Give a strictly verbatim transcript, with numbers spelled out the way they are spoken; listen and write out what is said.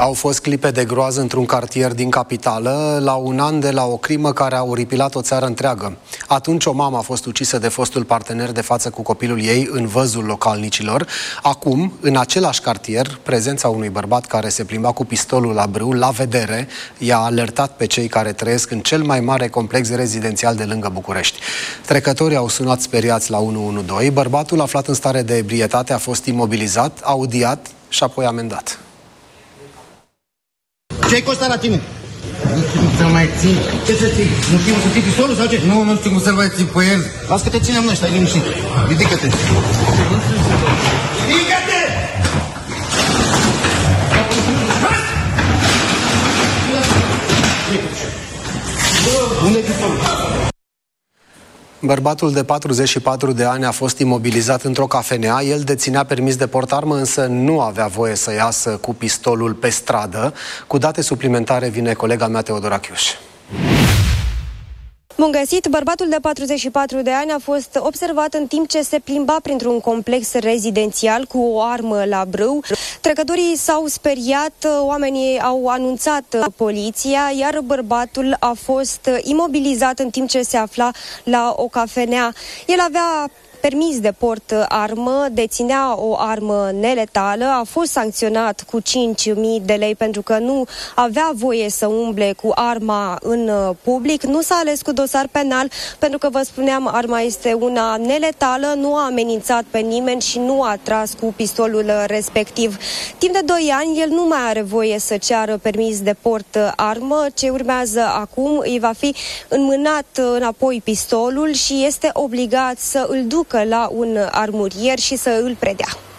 Au fost clipe de groază într-un cartier din capitală, la un an de la o crimă care a oripilat o țară întreagă. Atunci o mamă a fost ucisă de fostul partener de față cu copilul ei în văzul localnicilor. Acum, în același cartier, prezența unui bărbat care se plimba cu pistolul la brâu, la vedere, i-a alertat pe cei care trăiesc în cel mai mare complex rezidențial de lângă București. Trecătorii au sunat speriați la unu unu doi. Bărbatul, aflat în stare de ebrietate, a fost imobilizat, audiat și apoi amendat. Ce-ai costat la tine? Nu știu cum să-l mai țin. Ce să ții? Nu știu cum să ții pistolul sau ce? Nu, nu știu cum să-l mai țin pe el. Las că te ținem noi, stai liniștit. Ridică-te. Ridică-te! Unde e pistolul? Bărbatul de patruzeci și patru de ani a fost imobilizat într-o cafenea. El deținea permis de portarmă, însă nu avea voie să iasă cu pistolul pe stradă. Cu date suplimentare vine colega mea Teodora Chiuș. Bun găsit! Bărbatul de patruzeci și patru de ani a fost observat în timp ce se plimba printr-un complex rezidențial cu o armă la brâu. Trecătorii s-au speriat, oamenii au anunțat poliția, iar bărbatul a fost imobilizat în timp ce se afla la o cafenea. El avea permis de port armă, deținea o armă neletală, a fost sancționat cu cinci mii de lei pentru că nu avea voie să umble cu arma în public. Nu s-a ales cu dosar penal pentru că, vă spuneam, arma este una neletală, nu a amenințat pe nimeni și nu a tras cu pistolul respectiv. Timp de doi ani, el nu mai are voie să ceară permis de port armă. Ce urmează acum, îi va fi înmânat înapoi pistolul și este obligat să îl ducă la un armurier și să îl predea.